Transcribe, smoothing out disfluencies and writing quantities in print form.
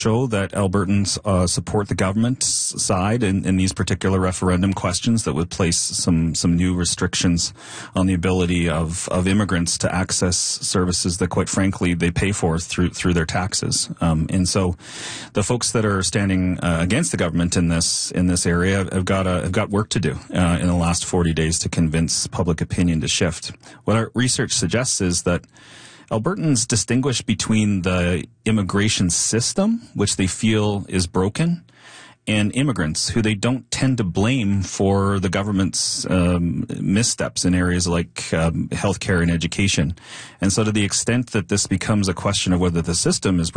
show that Albertans support the government's side in these particular referendum questions that would place some new restrictions on the ability of immigrants to access services that, quite frankly, they pay for through their taxes. And so the folks that are standing against the government in this area have got work to do in the last 40 days to convince public opinion to shift. What our research suggests is that Albertans distinguish between the immigration system, which they feel is broken, and immigrants, who they don't tend to blame for the government's missteps in areas like healthcare and education. And so to the extent that this becomes a question of whether the system is